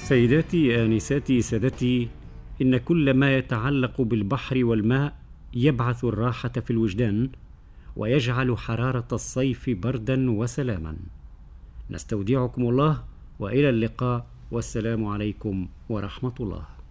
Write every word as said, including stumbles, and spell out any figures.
سيداتي آنساتي سادتي، إن كل ما يتعلق بالبحر والماء يبعث الراحة في الوجدان، ويجعل حرارة الصيف بردا وسلاما. نستودعكم الله، وإلى اللقاء، والسلام عليكم ورحمة الله.